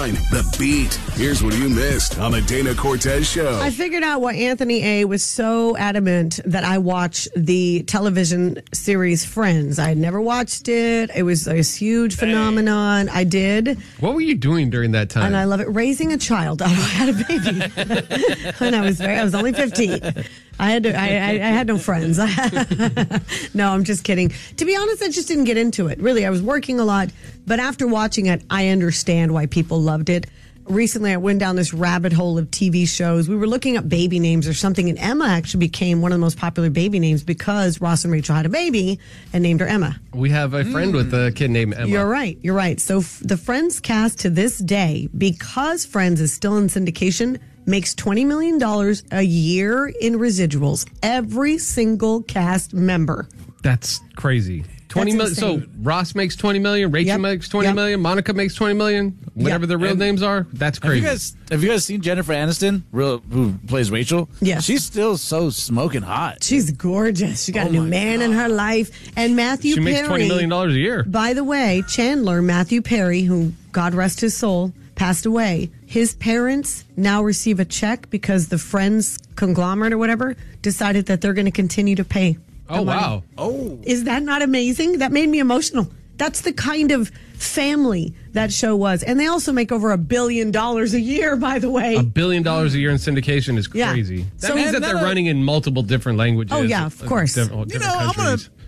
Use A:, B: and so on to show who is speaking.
A: The Beat. Here's what you missed on the Dana Cortez Show.
B: I figured out why Anthony A. was so adamant that I watch the television series Friends. I had never watched it. It was a huge phenomenon. I did.
C: What were you doing during that time?
B: And I love it. Raising a child. I had a baby when I was only 15. I had no friends. No, I'm just kidding. To be honest, I just didn't get into it. Really, I was working a lot. But after watching it, I understand why people loved it. Recently, I went down this rabbit hole of TV shows. We were looking up baby names or something, and Emma actually became one of the most popular baby names because Ross and Rachel had a baby and named her Emma.
C: We have a friend with a kid named Emma.
B: You're right. So the Friends cast to this day, because Friends is still in syndication, makes $20 million a year in residuals. Every single cast member.
C: That's crazy. 20 million. So Ross makes 20 million, Rachel makes 20 million, Monica makes 20 million, whatever their real names are. That's crazy.
D: Have you guys seen Jennifer Aniston, who plays Rachel?
B: Yeah.
D: She's still so smoking hot.
B: She's gorgeous. She got a new man in her life. And Matthew Perry.
C: She makes $20 million a year.
B: By the way, Chandler, Matthew Perry, who, God rest his soul, passed away. His parents now receive a check because the Friends conglomerate or whatever decided that they're going to continue to pay.
C: Oh, wow.
D: Oh.
B: Is that not amazing? That made me emotional. That's the kind of family that show was. And they also make over $1 billion a year, by the way.
C: $1 billion a year in syndication is crazy. That means that they're running in multiple different languages.
B: Oh, yeah, of course.
C: Different countries.